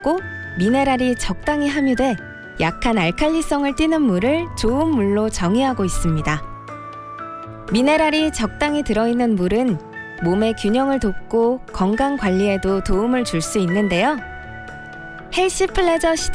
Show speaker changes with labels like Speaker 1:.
Speaker 1: 높고 미네랄이 적당히 함유돼 약한 알칼리성을 띠는 물을 좋은 물로 정의하고 있습니다. 미네랄이 적당히 들어있는 물은 몸의 균형을 돕고 건강 관리에도 도움을 줄 수 있는데요. 헬시 플레저 시대